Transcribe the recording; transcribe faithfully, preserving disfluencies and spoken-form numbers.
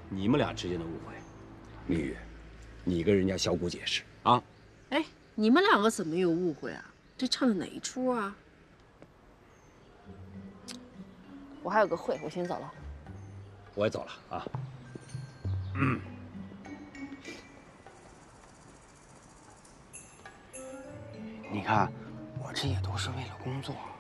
你们俩之间的误会。 明宇，你跟人家小谷解释啊。 哎，你们两个怎么有误会啊？这唱的哪一出啊？我还有个会，我先走了。 我也走了啊。嗯。 你看，我这也都是为了工作。